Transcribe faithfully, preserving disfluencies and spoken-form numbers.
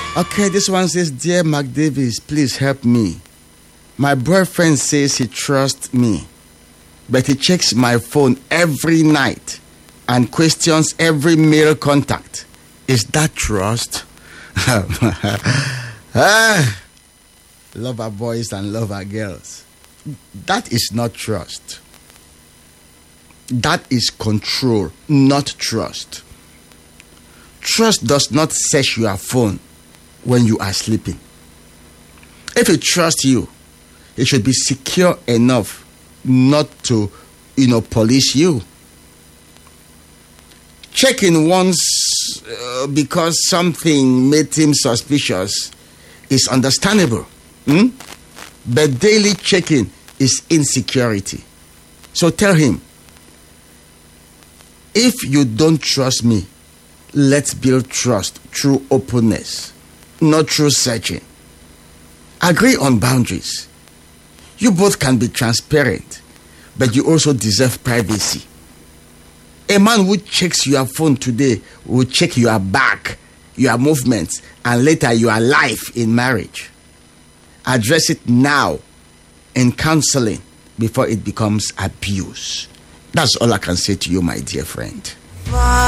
Okay, this one says, Dear Mark Davis, please help me. My boyfriend says he trusts me, but he checks my phone every night and questions every male contact. Is that trust? ah, love our boys and love our girls. That is not trust. That is control, not trust. Trust does not search your phone when you are sleeping. If it trusts you, it should be secure enough not to, you know, police you. Checking once uh, because something made him suspicious is understandable. Hmm? But daily checking is insecurity. So tell him, if you don't trust me, let's build trust through openness, not through searching. Agree on boundaries. You both can be transparent, but you also deserve privacy. A man who checks your phone today will check your back, your movements, and later your life in marriage. Address it now in counseling before it becomes abuse. That's all I can say to you, my dear friend.